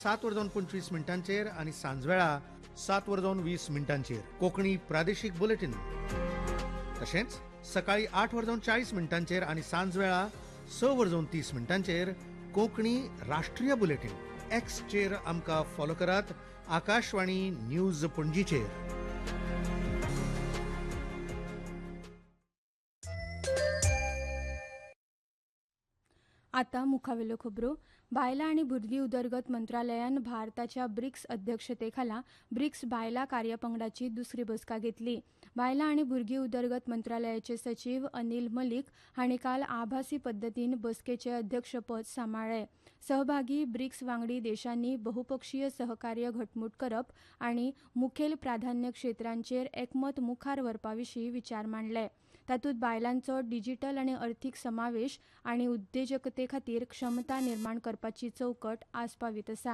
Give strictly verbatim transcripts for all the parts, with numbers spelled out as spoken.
सात वर जाऊन पंचवीस मिनिटांचेर आणि सांजवेळा सात वर जाऊन वीस मिनिटांचेर कोंकणी प्रादेशीक बुलेटिन. तशेंच सकाळी आठ वर जाऊन चाळीस मिनिटांचेर आणि सांजवेळा स वर जाऊन तीस मिनिटांचेर कोंकणी राष्ट्रीय बुलेटिन. एक्स चेर आमकां फॉलो करात. आकाशवाणी न्यूज पणजीचेर. आता मुखावेल्यो खबरो. बायलां आनी भुरगीं उदरगत मंत्रालयान भारताच्या ब्रिक्स अध्यक्षतेखाला ब्रिक्स बायलां कार्यपंगडाची दुसरी बसका घेतली. बायलां आनी भुरगीं उदरगत मंत्रालयाचे सचिव अनिल मलीक हांणी काल आभासी पद्दतीन बसकेचे अध्यक्षपद सांबाळ्ळें. सहभागी ब्रिक्स वांगडी देशांनी बहुपक्षीय सहकार्य घटमूट करप आनी मुखेल प्राधान्य क्षेत्रांचेर एकमत मुखार व्हरपा विशीं विचार मांडले. तातूंत बायलांचो डिजीटल आनी अर्थीक समावेश आनी उद्देजकते खातीर क्षमता निर्माण करपाची चौकट आस्पावीत आसा.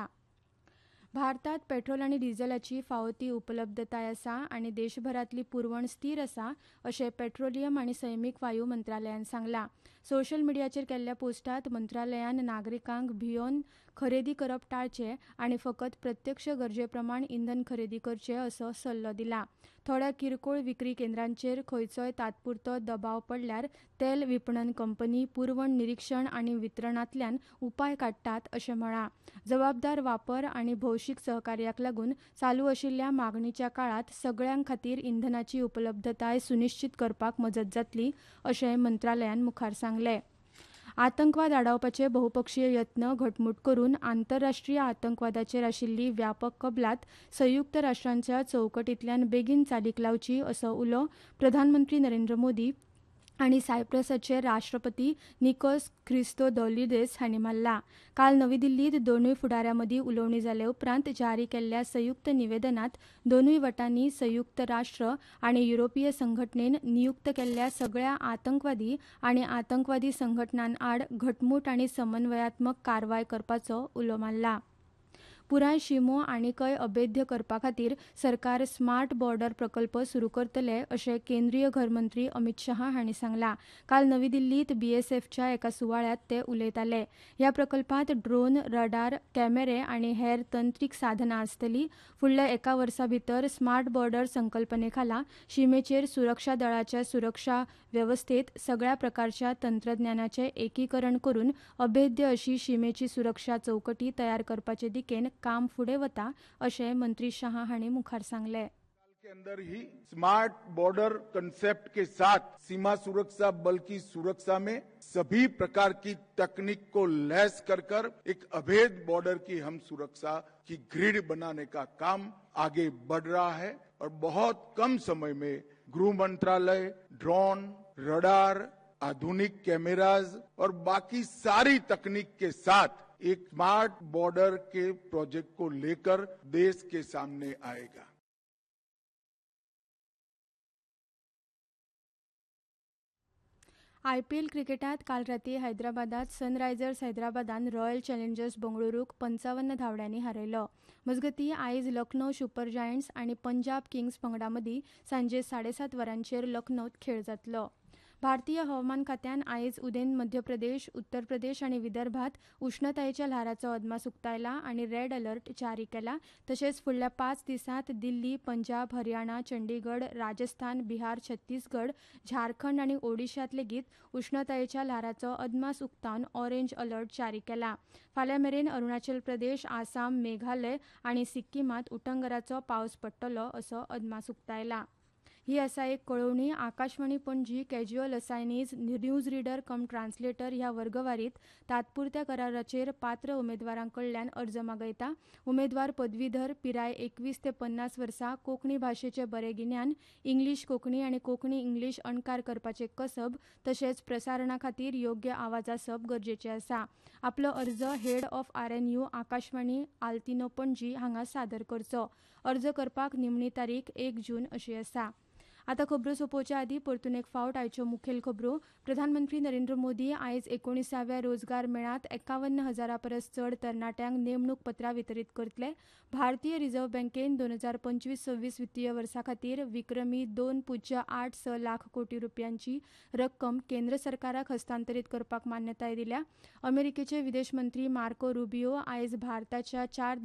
भारतात पेट्रोल आनी डिझेलाची फावो ती उपलब्धताय आसा आनी देशभरातली पुरवण स्थिर आसा अशें पेट्रोलियम आनी सैमीक वायू मंत्रालयान सांगलां. सोशल मिडियाचेर केल्ल्या पोस्टांत मंत्रालयान नागरिकांक भियोन खरेदी करप टाळचें आनी फकत प्रत्यक्ष गरजे प्रमाण इंधन खरेदी करचें असो सल्लो दिला. थोड्या किरकोळ विक्री केंद्रांचेर खंयचोय तात्पुरतो दबाव पडल्यार तेल विपणन कंपनी पुरवण निरीक्षण आनी वितरणांतल्यान उपाय काडटात अशें म्हळां. जबाबदार वापर आनी भौशीक सहकार्याक लागून चालू आशिल्ल्या मागणीच्या काळात सगळ्यां खातीर इंधनाची उपलब्धताय सुनिश्चित करपाक मजत जातली अशें मंत्रालयान मुखार सांगलें. आतंकवाद आडावपाचे बहुपक्षीय यत्न घटमूट करून आंतरराष्ट्रीय आतंकवादाचेर आशिल्ली व्यापक कबलात संयुक्त राष्ट्रांच्या चौकटींतल्यान बेगीन चालीक लावची असो उलो प्रधानमंत्री नरेंद्र मोदी आनी सायप्रसाचे राष्ट्रपती निकोस ख्रिस्तोदोलिदेस हांणी मारला. काल नवी दिल्लीत दोनूय फुडाऱ्यां मदीं उलोवणी जाले उपरांत जारी केल्ल्या संयुक्त निवेदनात दोनूय वटांनी संयुक्त राष्ट्र आनी युरोपीय संघटनेन नियुक्त केल्ल्या सगळ्या आतंकवादी आनी आतंकवादी संघटनां आड घटमूट आनी समन्वयात्मक कारवाय करपाचो उलो मारला. पुराय शिमो आनीकय अभेद्य करपा खातीर सरकार स्मार्ट बॉर्डर प्रकल्प सुरू करतले अशें केंद्रीय घर मंत्री अमित शहा हांणी सांगलां. काल नवी दिल्लीत बीएसएफच्या एका सुवाळ्यात ते उलयताले. ह्या प्रकल्पांत ड्रोन, रडार, कॅमेरे आनी हेर तंत्रीक साधनां आसतलीं. फुडल्या एका वर्सा भितर स्मार्ट बॉर्डर संकल्पनेखाला शिमेचेर सुरक्षा दळाच्या सुरक्षा वेवस्थेत सगळ्या प्रकारच्या तंत्रज्ञानाचें एकीकरण करून अभेद्य अशी शिमेची सुरक्षा चौकटी तयार करपाचे दिकेन काम फुडें वता अशें मंत्री शाह हांणी मुखार सांगलें. के अंदर ही स्मार्ट बॉर्डर कंसेप्ट के साथ सीमा सुरक्षा बल की सुरक्षा में सभी प्रकार की तकनीक को लैस कर कर एक अभेद बॉर्डर की हम सुरक्षा की ग्रिड बनाने का काम आगे बढ़ रहा है और बहुत कम समय में गृह मंत्रालय ड्रोन, रडार, आधुनिक कैमराज और बाकी सारी तकनीक के साथ एक स्मार्ट बॉर्डर के प्रोजेक्ट को लेकर देश के सामने आएगा. आयपीएल क्रिकेटात काल राती हैदराबादात सनरायझर्स हैदराबादान रॉयल चॅलेंजर्स बंगळुरूक पंचावन्न धांवड्यांनी हारयलो. मजगतीं आयज लखनौ सुपर जायंट्स आनी पंजाब किंग्स पंगडा मदीं सांजे साडेसात वरांचेर लखनौत खेळ जातलो. भारतीय हवामान खात्यान आयज उदेंत मध्य प्रदेश, उत्तर प्रदेश आनी विदर्भात उश्णतायेच्या ल्हाराचो अदमास उक्तायला आनी रेड अलर्ट जारी केला. तशेंच फुडल्या पांच दिसांत दिल्ली, पंजाब, हरियाणा, चंडीगड, राजस्थान, बिहार, छत्तीसगड, झारखंड आनी ओडिशांत लेगीत उश्णतायेच्या ल्हाराचो अदमास उक्तावन ऑरेंज अलर्ट जारी केला. फाल्यां मेरेन अरुणाचल प्रदेश, आसाम, मेघालय आनी सिक्कीमांत उटंगराचो पावस पडटलो असो अदमास उक्तायला. ही आसा एक कळोवणी. Akashvani Panaji casual असायनीज news reader कम ट्रान्सलेटर ह्या वर्गवारीत तात्पुरत्या कराराचेर पात्र उमेदवारां कडल्यान अर्ज मागयता. उमेदवार पदवीधर, पिराय एकवीस ते पन्नास वर्सां, कोंकणी भाशेचे बरें गिन्यान, इंग्लीश कोंकणी आनी कोंकणी इंग्लीश अणकार करपाचे कसब तशेंच प्रसारणा खातीर योग्य आवाज आसप गरजेचें आसा. आपलो अर्ज हेड ऑफ आरएनयू आकाशवाणी आल्तिनो पणजी हांगा सादर करचो. अर्ज करपाक निमणी तारीख एक जून अशी आसा. आतां खबरो सोंपोवच्या आदीं परतून एक फावट आयच्यो मुखेल खबरो. प्रधानमंत्री नरेंद्र मोदी आयज एकोणिसाव्या रोजगार मेळ्यात एकावन्न हजारा परस चड तरणाट्यांक नेमणूक पत्रां वितरीत करतले. भारतीय रिझर्व्ह बँकेन दोन हजार पंचवीस सव्वीस वित्तीय वर्सा खातीर विक्रमी दोन पुज्य आठ स लाख कोटी रुपयांची रक्कम केंद्र सरकाराक हस्तांतरीत करपाक मान्यताय दिल्या. अमेरिकेचे विदेश मंत्री मार्को रुबियो आयज भारताच्या चार